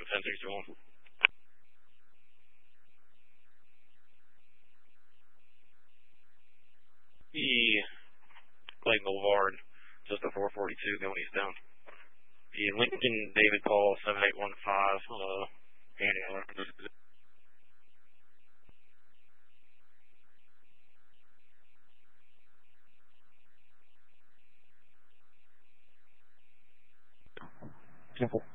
1061. Clayton Boulevard, just a 442 going eastbound. Lincoln David Paul 7815, Annie. Simple.